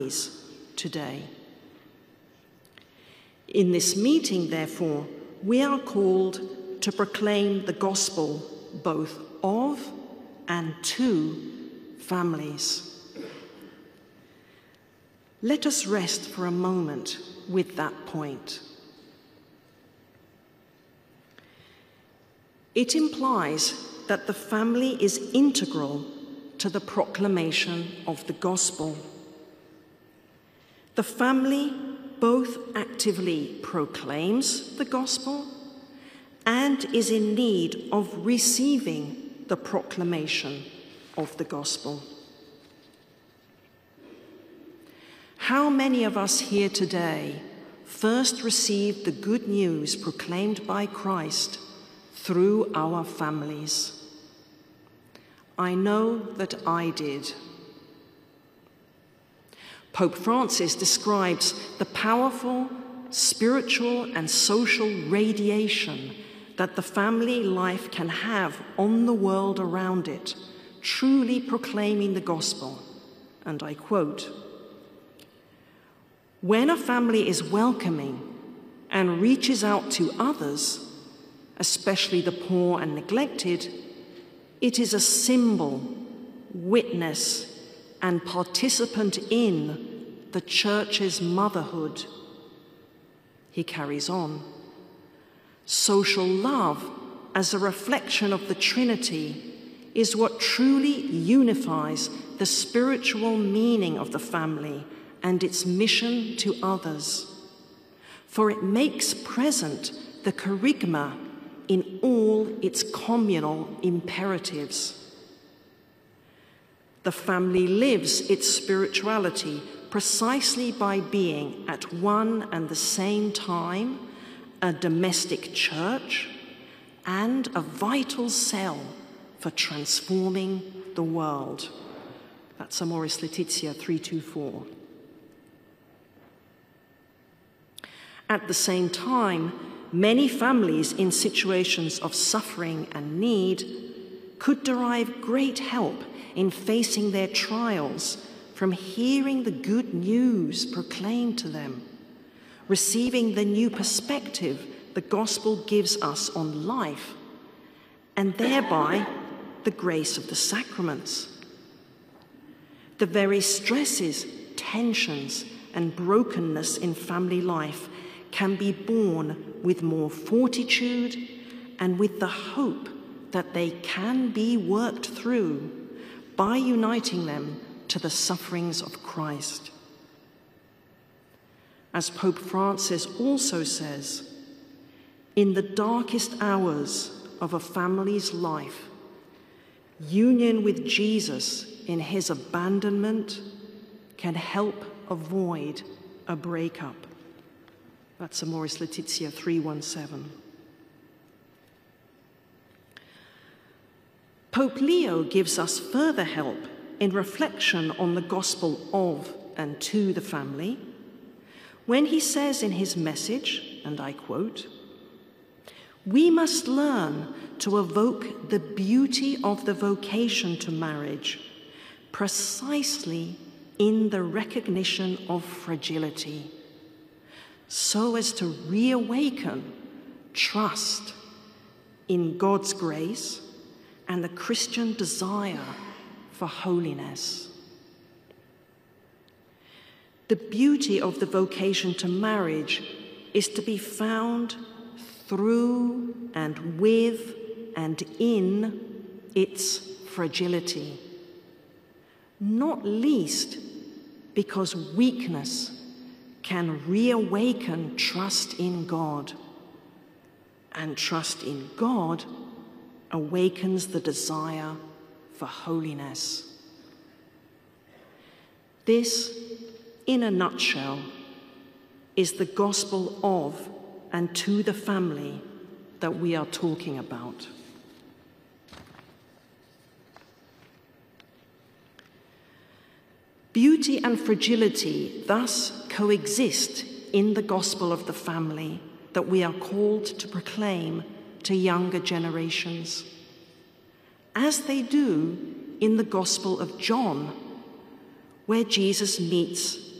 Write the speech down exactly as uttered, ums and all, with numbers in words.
today. In this meeting, therefore, we are called to proclaim the gospel both of and to families. Let us rest for a moment with that point. It implies that the family is integral to the proclamation of the gospel. The family both actively proclaims the gospel and is in need of receiving the proclamation of the gospel. How many of us here today first received the good news proclaimed by Christ through our families? I know that I did. Pope Francis describes the powerful spiritual and social radiation that the family life can have on the world around it, truly proclaiming the gospel. And I quote, "When a family is welcoming and reaches out to others, especially the poor and neglected, it is a symbol, witness, and participant in the Church's motherhood." He carries on, "Social love as a reflection of the Trinity is what truly unifies the spiritual meaning of the family and its mission to others, for it makes present the kerygma in all its communal imperatives. The family lives its spirituality precisely by being at one and the same time a domestic church and a vital cell for transforming the world." That's Amoris Laetitia three twenty-four. At the same time, many families in situations of suffering and need could derive great help in facing their trials from hearing the good news proclaimed to them, receiving the new perspective the gospel gives us on life, and thereby the grace of the sacraments. The very stresses, tensions, and brokenness in family life can be borne with more fortitude and with the hope that they can be worked through by uniting them to the sufferings of Christ. As Pope Francis also says, in the darkest hours of a family's life, union with Jesus in his abandonment can help avoid a breakup. That's Amoris Laetitia three seventeen. Pope Leo gives us further help in reflection on the gospel of and to the family when he says in his message, and I quote, "We must learn to evoke the beauty of the vocation to marriage precisely in the recognition of fragility, so as to reawaken trust in God's grace and the Christian desire for holiness." The beauty of the vocation to marriage is to be found through and with and in its fragility, not least because weakness can reawaken trust in God, and trust in God awakens the desire for holiness. This, in a nutshell, is the gospel of and to the family that we are talking about. Beauty and fragility thus coexist in the gospel of the family that we are called to proclaim to younger generations, as they do in the Gospel of John, where Jesus meets